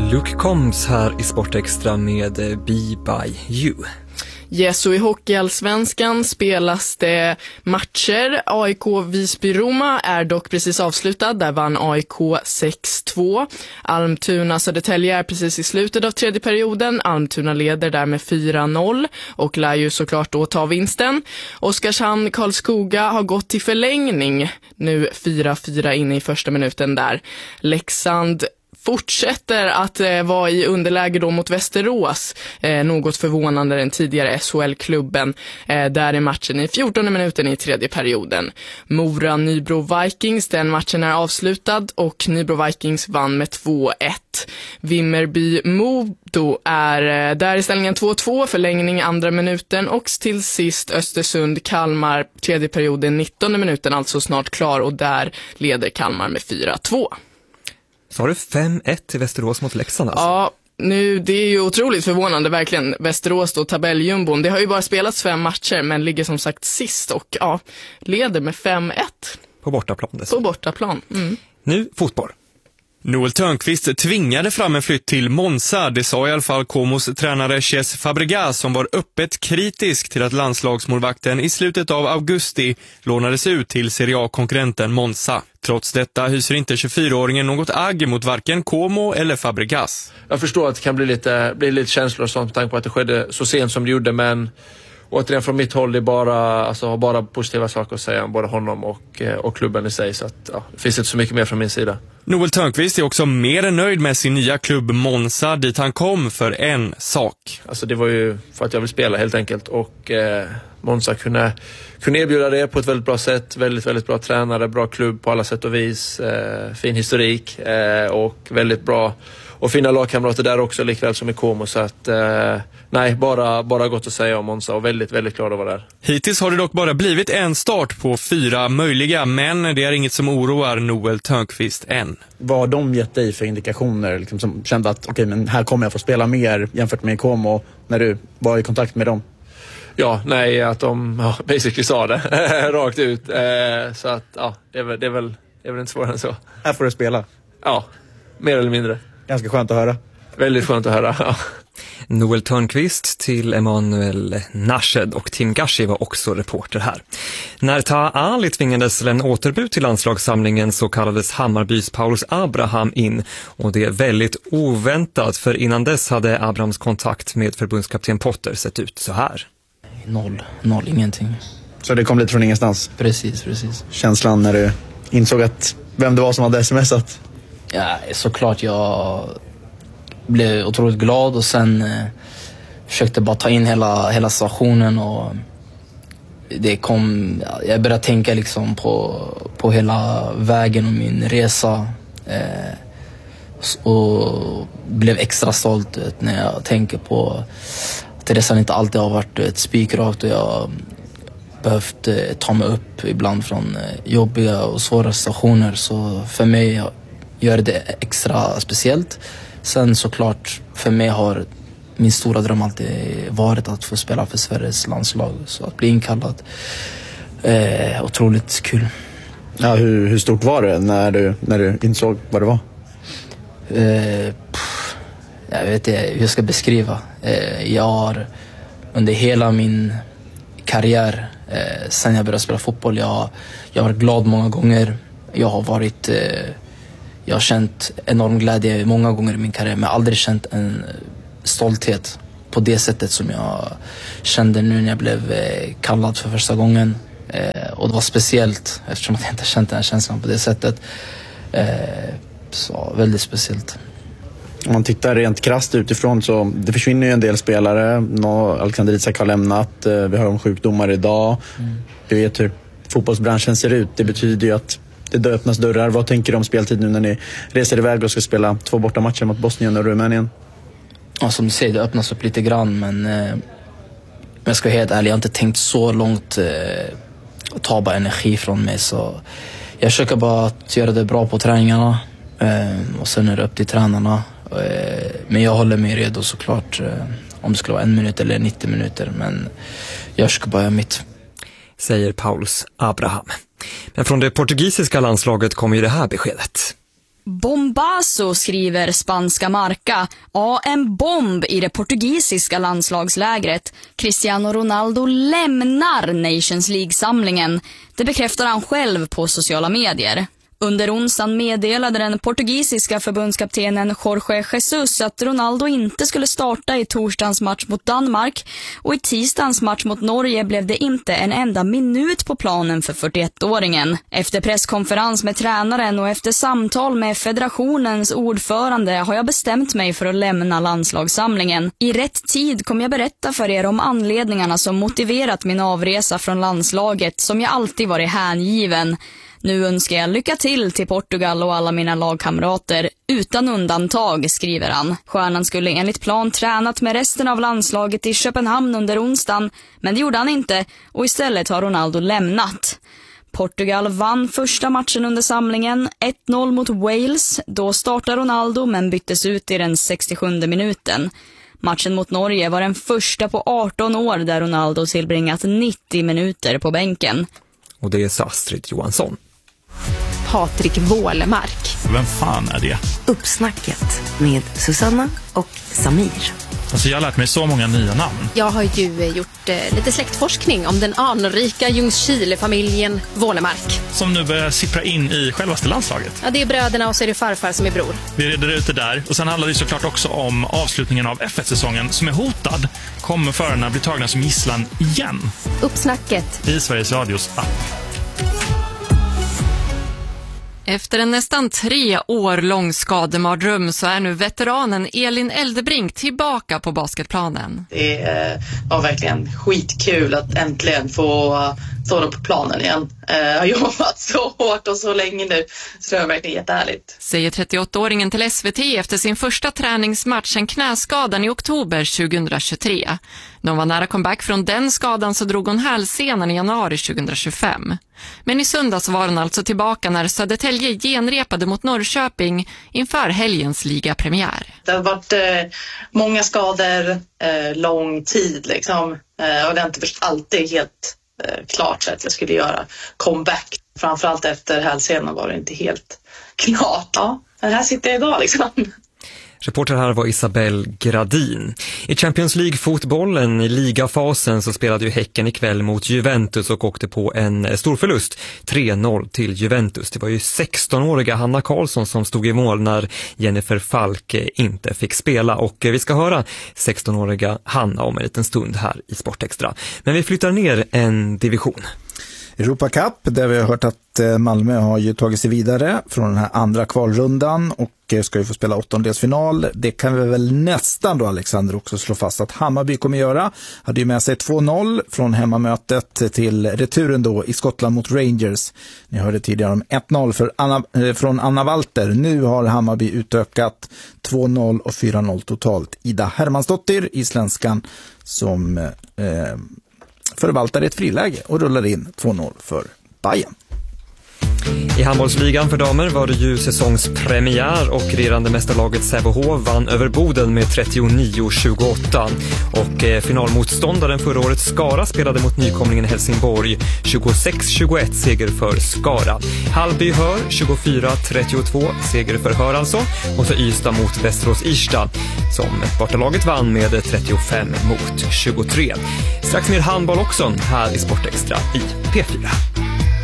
Luke Combs här i Sportextra med Be By You. Yes, och i hockeyallsvenskan spelas det matcher. AIK Visby-Roma är dock precis avslutad. Där vann AIK 6-2. Almtuna Södertälje är precis i slutet av tredje perioden. Almtuna leder där med 4-0 och lär ju såklart då ta vinsten. Oskarshamn Karlskoga har gått till förlängning. Nu 4-4 inne i första minuten där. Leksand fortsätter att vara i underläge då mot Västerås. Något förvånande den tidigare SHL-klubben. Där är matchen i 14 minuten i tredje perioden. Mora Nybro Vikings, den matchen är avslutad och Nybro Vikings vann med 2-1. Vimmerby Modo är där i ställningen 2-2, förlängning andra minuten och till sist Östersund Kalmar tredje perioden 19 minuten, alltså snart klar, och där leder Kalmar med 4-2. Så har du 5-1 till Västerås mot Leksand alltså? Ja, det är ju otroligt förvånande verkligen. Västerås då, tabelljumbon. Det har ju bara spelats 5 matcher men ligger som sagt sist och leder med 5-1. På bortaplan dessutom. På bortaplan. Mm. Nu fotboll. Noel Törnqvist tvingade fram en flytt till Monza. Det sa i alla fall Comos tränare Cesc Fabregas, som var öppet kritisk till att landslagsmålvakten i slutet av augusti lånades ut till Serie A-konkurrenten Monza. Trots detta hyser inte 24-åringen något agg mot varken Como eller Fabregas. Jag förstår att det kan bli lite känslor och sånt med tanke på att det skedde så sent som det gjorde, men återigen från mitt håll är bara positiva saker att säga om både honom och klubben i sig, så att det finns inte så mycket mer från min sida. Noel Törnqvist är också mer än nöjd med sin nya klubb Monza, dit han kom för en sak. Alltså det var ju för att jag vill spela helt enkelt, och Monza kunde erbjuda det på ett väldigt bra sätt. Väldigt, väldigt bra tränare, bra klubb på alla sätt och vis, fin historik och väldigt bra och fina lagkamrater där också, likväl som i Como, så att nej, bara gott att säga om Monza och väldigt, väldigt glad att vara där. Hittills har det dock bara blivit en start på 4 möjliga, men det är inget som oroar Noel Törnqvist än. Vad har de gett dig för indikationer liksom, som kände att okej, men här kommer jag få spela mer jämfört med Como när du var i kontakt med dem? Ja, nej, att de basically sa det rakt ut, så att det är väl inte svårare än så. Här får du spela? Ja, mer eller mindre. Ganska skönt att höra. Väldigt skönt att höra, ja. Noel Törnqvist till Emanuel Nashed och Tim Gashi var också reporter här. När Taha Ali tvingades till en återbud till landslagssamlingen så kallades Hammarbys Paulus Abraham in, och det är väldigt oväntat, för innan dess hade Abrahams kontakt med förbundskapten Potter sett ut så här. Noll, ingenting. Så det kom lite från ingenstans? Precis. Känslan när du insåg att vem det var som hade smsat? Ja, såklart jag blev otroligt glad och sen försökte bara ta in hela situationen, och det kom, jag började tänka liksom på hela vägen och min resa, och blev extra stolt när jag tänker på att resan inte alltid har varit ett spikrakt, och jag behövt ta mig upp ibland från jobbiga och svåra situationer, så för mig gör det extra speciellt. Sen såklart, för mig har min stora dröm alltid varit att få spela för Sveriges landslag, så att bli inkallad, otroligt kul. Ja, hur stort var det när du insåg vad det var? Jag vet inte hur jag ska beskriva. Jag har under hela min karriär, sen jag började spela fotboll, jag har varit glad många gånger. Jag har känt enorm glädje många gånger i min karriär, men aldrig känt en stolthet på det sättet som jag kände nu när jag blev kallad för första gången. Och det var speciellt eftersom jag inte känt den här känslan på det sättet. Så väldigt speciellt. Om man tittar rent krasst utifrån så det försvinner ju en del spelare. Alexander Isak har lämnat. Vi har om sjukdomar idag. Vi vet hur fotbollsbranschen ser ut. Det betyder ju att det öppnas dörrar. Vad tänker du om speltid nu när ni reser iväg och ska spela 2 bortamatcher mot Bosnien och Rumänien? Ja, som du säger, det öppnas upp lite grann, men jag ska vara helt ärlig, jag har inte tänkt så långt att ta bara energi från mig, så jag försöker bara att göra det bra på träningarna, och sen är det upp till tränarna, men jag håller mig redo såklart om det skulle vara 1 minut eller 90 minuter, men jag ska bara göra mitt. Säger Paulus Abraham. Men från det portugisiska landslaget kommer ju det här beskedet. Bombazo, skriver spanska Marca. Ja, en bomb i det portugisiska landslagslägret. Cristiano Ronaldo lämnar Nations League-samlingen. Det bekräftar han själv på sociala medier. Under onsdagen meddelade den portugisiska förbundskaptenen Jorge Jesus att Ronaldo inte skulle starta i torsdagens match mot Danmark, och i tisdagens match mot Norge blev det inte en enda minut på planen för 41-åringen. Efter presskonferens med tränaren och efter samtal med federationens ordförande har jag bestämt mig för att lämna landslagssamlingen. I rätt tid kommer jag berätta för er om anledningarna som motiverat min avresa från landslaget, som jag alltid varit hängiven. Nu önskar jag lycka till Portugal och alla mina lagkamrater utan undantag, skriver han. Stjärnan skulle enligt plan tränat med resten av landslaget i Köpenhamn under onsdagen, men det gjorde han inte, och istället har Ronaldo lämnat. Portugal vann första matchen under samlingen, 1-0 mot Wales. Då startade Ronaldo men byttes ut i den 67:e minuten. Matchen mot Norge var den första på 18 år där Ronaldo tillbringat 90 minuter på bänken. Och det är Astrid Johansson. Patrik Wålemark. Vem fan är det? Uppsnacket med Susanna och Samir. Alltså jag har lärt mig så många nya namn. Jag har ju gjort lite släktforskning om den anrika Ljungskile-familjen Wålemark. Som nu börjar sippra in i självaste landslaget. Ja, det är bröderna och så är det farfar som är bror. Vi reder ut det där. Och sen handlar det såklart också om avslutningen av F1-säsongen som är hotad. Kommer förarna bli tagna som gisslan igen? Uppsnacket i Sveriges Radios app. Efter en nästan 3 år lång skademardröm så är nu veteranen Elin Eldebrink tillbaka på basketplanen. Det var verkligen skitkul att äntligen få stå på planen igen. Jag har jobbat så hårt och så länge nu, så det är verkligen jättehärligt. Säger 38-åringen till SVT efter sin första träningsmatch en knäskadan i oktober 2023. När hon var nära comeback från den skadan så drog hon hälsenan i januari 2025. Men i söndags var hon alltså tillbaka när Södertälje genrepade mot Norrköping inför helgens ligapremiär. Det har varit många skador, lång tid liksom. Och det har inte alltid helt klart så att jag skulle göra comeback. Framförallt efter hälsenan var det inte helt klart. Ja, men här sitter jag idag liksom. Reporter här var Isabel Gradin. I Champions League-fotbollen i ligafasen så spelade ju Häcken ikväll mot Juventus och åkte på en stor förlust. 3-0 till Juventus. Det var ju 16-åriga Hanna Karlsson som stod i mål när Jennifer Falk inte fick spela. Och vi ska höra 16-åriga Hanna om en liten stund här i Sportextra. Men vi flyttar ner en division. Europa Cup, där vi har hört att Malmö har ju tagit sig vidare från den här andra kvalrundan och ska ju få spela åttondelsfinal. Det kan vi väl nästan då, Alexander, också slå fast att Hammarby kommer göra. Hade ju med sig 2-0 från hemmamötet till returen då i Skottland mot Rangers. Ni hörde tidigare om 1-0 från Anna Walter. Nu har Hammarby utökat 2-0 och 4-0 totalt. Ida Hermansdottir, isländskan, som förvaltar ett friläge och rullar in 2-0 för Bayern. I handbollsligan för damer var det ju säsongspremiär och regerande mästarlaget Sävehof vann över Boden med 39-28. Och finalmotståndaren förra året Skara spelade mot nykomlingen Helsingborg 26-21 seger för Skara. Hallby Hör 24-32 seger för Hör alltså. Och så Ystad mot Västerås Irsta som bortalaget vann med 35-23. Strax mer handboll också här i Sportextra i P4.